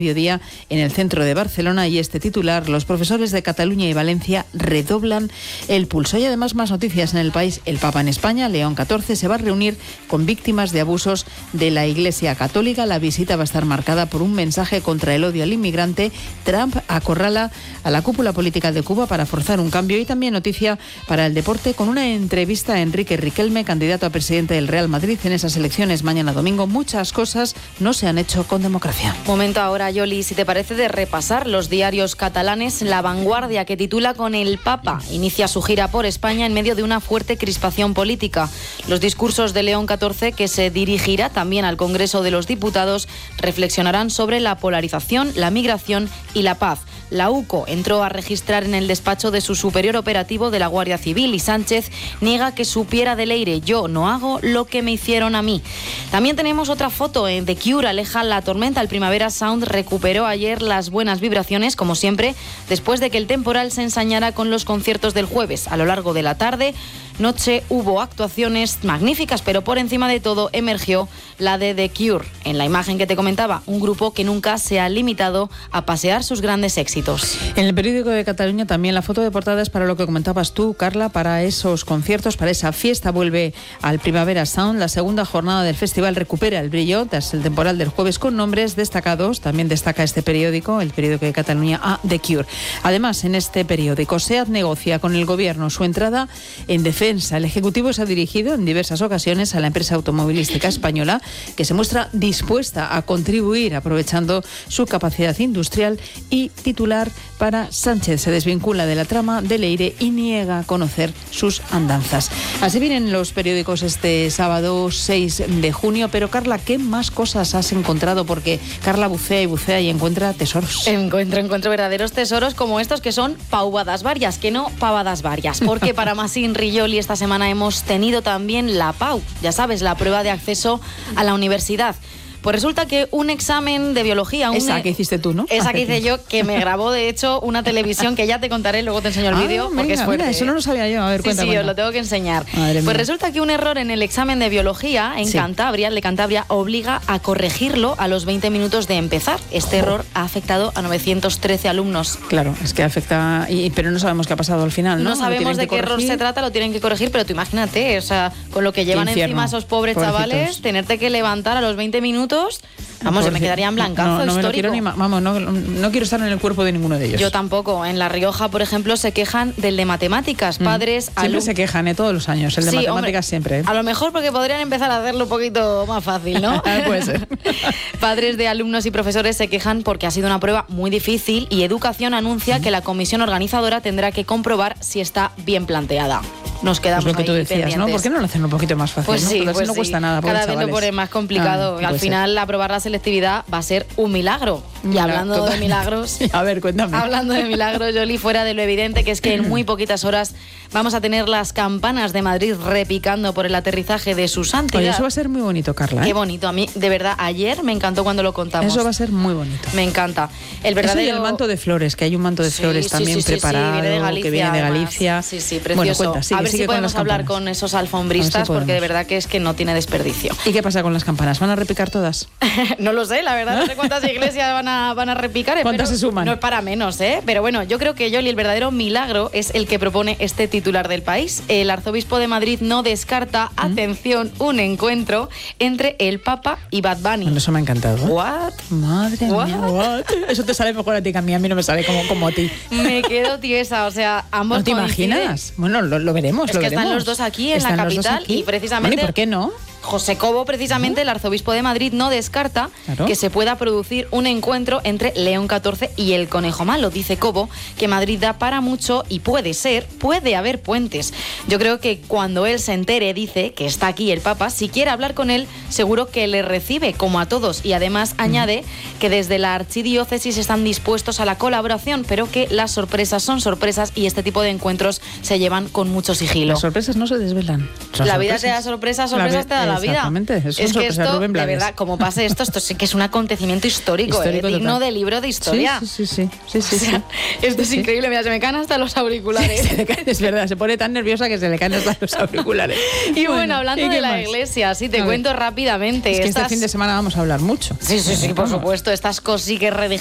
mediodía en el centro de Barcelona, y este titular: los profesores de Cataluña y Valencia redoblan el pulso. Y además más noticias en el país. El Papa en España, León XIV, se va a reunir con víctimas de abusos de la Iglesia Católica. La visita va a estar marcada por un mensaje contra el odio al inmigrante. Trump acorrala a la cúpula política de Cuba para forzar un cambio. Y también noticia para el deporte, con una entrevista a Enrique Riquelme, candidato a presidente del Real Madrid en esas elecciones mañana domingo. Muchas cosas no se han hecho con democracia. Momento ahora, Yoli, si te parece, de repasar los diarios catalanes. La Vanguardia, que titula: con el Papa, inicia su gira por España en medio de una fuerte crispación política. Los discursos de León XIV, que se dirigirá también al Congreso de los Diputados, reflexionarán sobre la polarización, la migración y la paz. La UCO entró a registrar en el despacho de su superior operativo de la Guardia Civil, y Sánchez niega que supiera de Leire. Yo no hago lo que me hicieron a mí. También tenemos otra foto. En The Cure aleja la tormenta. El Primavera Sound recuperó ayer las buenas vibraciones, como siempre, después de que el temporal se ensañara con los conciertos del jueves. A lo largo de la tarde, noche, hubo actuaciones magníficas, pero por encima de todo emergió la de The Cure. En la imagen que te comentaba, un grupo que nunca se ha limitado a pasear sus grandes éxitos. En el periódico de Cataluña también la foto de portada es para lo que comentabas tú, Carla, para esos conciertos, para esa fiesta. Vuelve al Primavera Sound. La segunda jornada del festival recupera el brillo tras el temporal del jueves, con nombres destacados. También destaca este periódico, el periódico de Cataluña, a The Cure. Además, en este periódico, SEAT negocia con el gobierno su entrada en defensa. El Ejecutivo se ha dirigido en diversas ocasiones a la empresa automovilística española, que se muestra dispuesta a contribuir aprovechando su capacidad industrial. Y titular para Sánchez: se desvincula de la trama de Leire y niega conocer sus andanzas. Así vienen los periódicos este sábado 6 de junio. Pero Carla, ¿qué más cosas has encontrado? Porque Carla bucea y encuentra tesoros. Encuentro verdaderos tesoros, como estos, que son pauvadas varias, que no pavadas varias. Porque para más Yoli, esta semana hemos tenido también la PAU, ya sabes, la prueba de acceso a la universidad. Pues resulta que un examen de biología... Esa que hiciste tú, ¿no? Esa que hice yo, que me grabó, de hecho, una televisión, que ya te contaré, luego te enseño el vídeo, porque es fuerte. Mira, eso no lo sabía yo. A ver, cuéntame. Sí, os lo tengo que enseñar. Madre pues mía. resulta que un error en el examen de biología en Cantabria, el de Cantabria, obliga a corregirlo a los 20 minutos de empezar. Este error ha afectado a 913 alumnos. Claro, es que afecta... pero no sabemos qué ha pasado al final, ¿no? No sabemos de qué error se trata, lo tienen que corregir, pero tú imagínate, o sea, con lo que llevan encima esos pobres chavales, tenerte que levantar a los 20 minutos... Vamos, yo me quedaría en blancazo no histórico. Me lo quiero no quiero estar en el cuerpo de ninguno de ellos. Yo tampoco. En La Rioja, por ejemplo, se quejan del de matemáticas. Padres... Siempre se quejan, todos los años. El de matemáticas, hombre, siempre. A lo mejor porque podrían empezar a hacerlo un poquito más fácil, ¿no? Puede ser. Padres de alumnos y profesores se quejan porque ha sido una prueba muy difícil, y Educación anuncia que la comisión organizadora tendrá que comprobar si está bien planteada. Nos quedamos lo que tú decías, pendientes, ¿no? ¿Por qué no lo hacen un poquito más fácil? Pues sí, ¿no? Pues no cuesta nada. Cada vez lo pone más complicado. Al final, aprobar la selectividad va a ser un milagro. Y hablando de milagros... A ver, cuéntame. Hablando de milagros, Yoli, fuera de lo evidente, que es que en muy poquitas horas vamos a tener las campanas de Madrid repicando por el aterrizaje de su santidad. Oye, eso va a ser muy bonito, Carla. Qué bonito. A mí, de verdad, ayer me encantó cuando lo contamos. Eso va a ser muy bonito. Me encanta. El verdadero... Eso y el manto de flores, que hay un manto de flores también preparado, viene de Galicia, que viene de Galicia. Además. Sí, precioso. Bueno, cuenta, a ver si podemos hablar con esos alfombristas, porque de verdad que es que no tiene desperdicio. ¿Y qué pasa con las campanas? ¿Van a repicar todas? No lo sé, la verdad, no sé cuántas iglesias van a repicar. ¿Cuántas se suman? No es para menos, ¿eh? Pero bueno, yo creo que, Yoli, el verdadero milagro es el que propone este titular del país. El arzobispo de Madrid no descarta, atención, un encuentro entre el Papa y Bad Bunny. Bueno, eso me ha encantado. ¿What? Madre mía, what? Eso te sale mejor a ti que a mí no me sale como a ti. Me quedo tiesa, o sea, ambos ¿No te coinciden. Imaginas? Bueno, lo veremos, es que están los dos aquí en la capital y precisamente... Bueno, ¿y por qué no? José Cobo, precisamente, el arzobispo de Madrid, no descarta que se pueda producir un encuentro entre León XIV y el Conejo Malo. Dice Cobo que Madrid da para mucho y puede haber puentes. Yo creo que cuando él se entere, dice que está aquí el Papa, si quiere hablar con él, seguro que le recibe, como a todos. Y además añade que desde la archidiócesis están dispuestos a la colaboración, pero que las sorpresas son sorpresas y este tipo de encuentros se llevan con mucho sigilo. Las sorpresas no se desvelan. La vida te da sorpresas te da la vida. Exactamente. Es que esto, de verdad, como pase esto sí que es un acontecimiento histórico digno de libro de historia. Sí. Esto es increíble, mira, se me caen hasta los auriculares. Es verdad, se pone tan nerviosa que se le caen hasta los auriculares. Y bueno, hablando de la iglesia, sí, te cuento rápidamente. Es que este fin de semana vamos a hablar mucho. Sí, por supuesto, estas cositas